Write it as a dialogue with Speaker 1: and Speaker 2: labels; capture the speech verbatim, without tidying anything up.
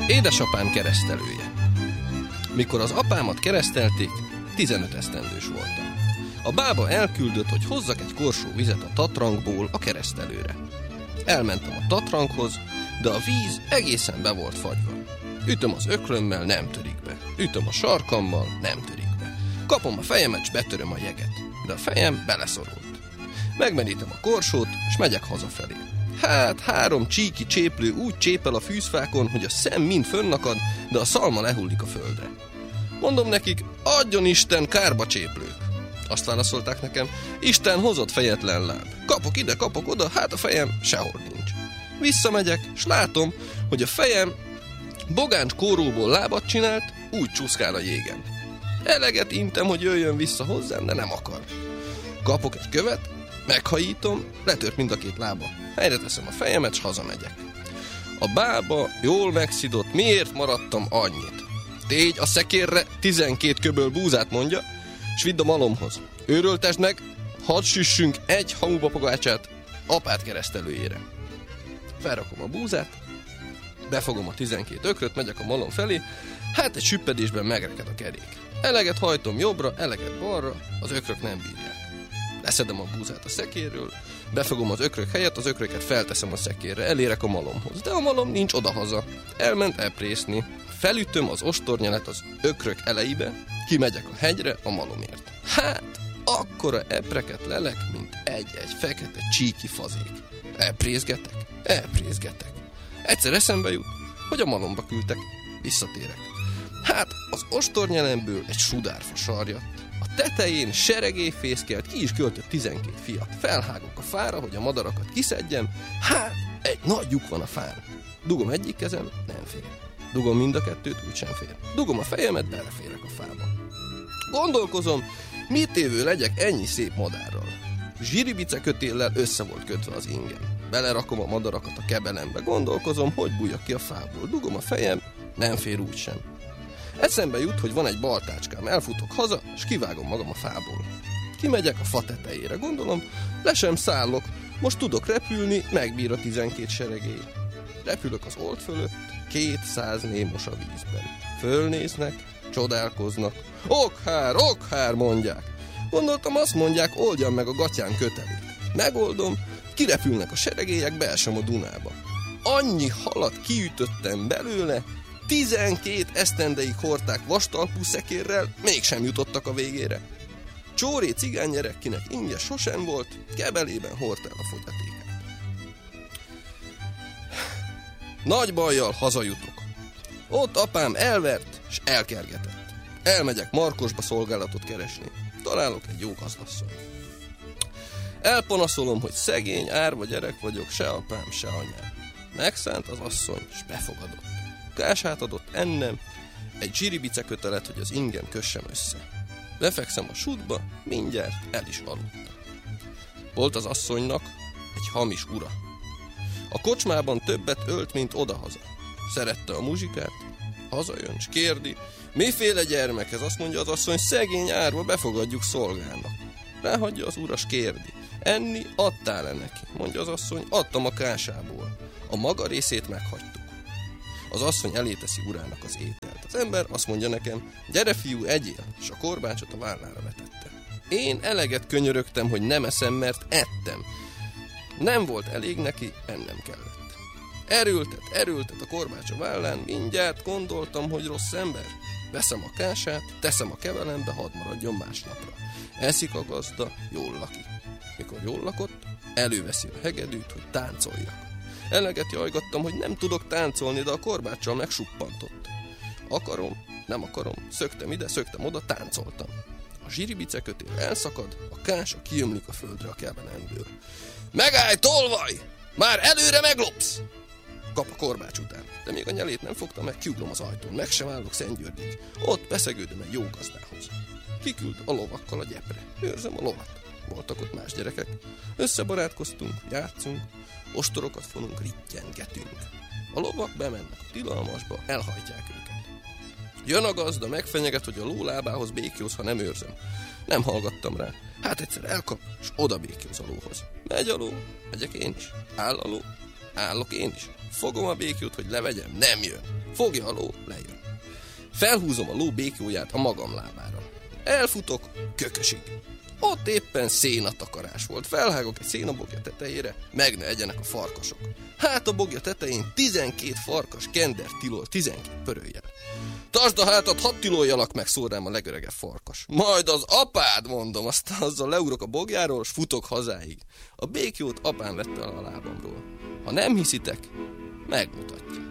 Speaker 1: Édesapám keresztelője. Mikor az apámat keresztelték, tizenöt esztendős voltam. A bába elküldött, hogy hozzak egy korsó vizet a tatrankból a keresztelőre. Elmentem a tatrankhoz, de a víz egészen be volt fagyva. Ütöm az ökrömmel, nem törik be. Ütöm a sarkammal, nem törik be. Kapom a fejemet, s betöröm a jeget. De a fejem beleszorult. Megmerítem a korsót, és megyek hazafelé. Hát, három csíki cséplő úgy csépel a fűzfákon, hogy a szem mind fönnakad, de a szalma lehullik a földre. Mondom nekik, adjon Isten kárba cséplők. Azt válaszolták nekem, Isten hozott fejetlen láb. Kapok ide, kapok oda, hát a fejem sehol nincs. Visszamegyek, s látom, hogy a fejem bogáncs kóróból lábat csinált, úgy csúszkál a jégen. Eleget intem, hogy jöjjön vissza hozzám, de nem akar. Kapok egy követ, meghajítom, letört mind a két lába. Helyre teszem a fejemet, s hazamegyek. A bába jól megszidott, miért maradtam annyit? Tégy a szekérre tizenkét köböl búzát, mondja, s vidd a malomhoz. Őröltesd meg, hadd süssünk egy hamubapogácsát apát keresztelőjére. Felrakom a búzát, befogom a tizenkét ökröt, megyek a malom felé, hát egy süppedésben megreked a kerék. Eleget hajtom jobbra, eleget balra, az ökrök nem bírják. Leszedem a búzát a szekérről, befogom az ökrök helyett, az ökröket felteszem a szekérre, elérek a malomhoz. De a malom nincs odahaza. Elment eprészni. Felütöm az ostornyelet az ökrök elejébe, kimegyek a hegyre a malomért. Hát, akkora epreket lelek, mint egy-egy fekete csíki fazék. Elprézgetek, elprézgetek. Egyszer eszembe jut, hogy a malomba küldtek. Visszatérek. Hát, az ostornyelemből egy sudárfa sarjadt. A tetején seregély fészkelt, ki is költött tizenkét fiat. Felhágok a fára, hogy a madarakat kiszedjem. Hát, egy nagy lyuk van a fán. Dugom egyik kezem, nem fér. Dugom mind a kettőt, úgysem fér. Dugom a fejemet, beleférek a fába. Gondolkozom, mit évő legyek ennyi szép madárral. Zsiribice kötéllel össze volt kötve az ingem. Belerakom a madarakat a kebelembe. Gondolkozom, hogy bújjak ki a fából. Dugom a fejem, nem fér úgysem. Eszembe jut, hogy van egy baltácskám, elfutok haza, és kivágom magam a fából. Kimegyek a fa tetejére, gondolom, le sem szállok, most tudok repülni, megbír a tizenkét seregély. Repülök az old fölött, kétszáz némos a vízben. Fölnéznek, csodálkoznak. Okhár, okhár, mondják. Gondoltam, azt mondják, oldjam meg a gatyán kötelét. Megoldom, kirepülnek a seregélyek, beesem a Dunába. Annyi halat kiütöttem belőle, tizenkét esztendeig hordták vastalpú szekérrel, mégsem jutottak a végére. Csóré cigánygyerek, kinek ingye sosem volt, kebelében hordta el a fogyatékát. Nagy bajjal hazajutok. Ott apám elvert, s elkergetett. Elmegyek Markosba szolgálatot keresni. Találok egy jó gazdasszonyt. Elpanaszolom, hogy szegény, árva gyerek vagyok, se apám, se anyám. Megszánt az asszony, s befogadott. Kását adott ennem, egy zsiribice kötelet, hogy az ingem kössem össze. Lefekszem a sútba, mindjárt el is aludtam. Volt az asszonynak egy hamis ura. A kocsmában többet ölt, mint odahaza. Szerette a muzsikát, hazajön, s kérdi, miféle gyermek ez? Azt mondja az asszony, szegény árva, befogadjuk szolgának. Ráhagyja az ura, s kérdi, enni adtál-e neki? Mondja az asszony, adtam a kásából. A maga részét meghagytuk. Az asszony elé teszi urának az ételt. Az ember azt mondja nekem, gyere fiú, egyél, és a korbácsot a vállára vetette. Én eleget könyörögtem, hogy nem eszem, mert ettem. Nem volt elég neki, ennem kellett. Erőltet, erőltet a korbács a vállán, mindjárt gondoltam, hogy rossz ember. Veszem a kását, teszem a kevelembe, hadd maradjon másnapra. Eszik a gazda, jól lakik. Mikor jól lakott, előveszi a hegedűt, hogy táncoljak. Eleget jajgattam, hogy nem tudok táncolni, de a korbáccsal megsuppantott. Akarom, nem akarom, szöktem ide, szöktem oda, táncoltam. A zsiribice kötél elszakad, a kása kiömlik a földre a kebelemből. Megállj, tolvaj! Már előre meglopsz! Kap a korbács után, de még a nyelét nem fogta meg, kiugrom az ajtón, meg sem állok Szentgyörgyig. Ott beszegődöm egy jó gazdához. Kiküld a lovakkal a gyepre, őrzem a lovat. Voltak ott más gyerekek. Összebarátkoztunk, játszunk, ostorokat fonunk, rittyengetünk. A lovak bemennek a tilalmasba, elhajtják őket. Jön a gazda, megfenyeget, hogy a ló lábához békjóz, ha nem őrzöm. Nem hallgattam rá. Hát egyszer elkap, és oda békjóz a lóhoz. Megy a ló, megyek én is. Áll a ló, állok én is. Fogom a békjót, hogy levegyem, nem jön. Fogja a ló, lejön. Felhúzom a ló békjóját a magam lábára. Elfutok Kökösig. Ott éppen szénatakarás volt. Felhágok egy szénabogja tetejére, meg ne egyenek a farkasok. Hát a bogja tetején tizenkét farkas kender tilol tizenkét pörőjel. Tartsd a hátat, hadd tiloljalak meg, szól rám a legöregebb farkas. Majd az apád, mondom, aztán azzal leugrok a bogjáról, s futok hazáig. A békjót apám vette a lábamról. Ha nem hiszitek, megmutatja.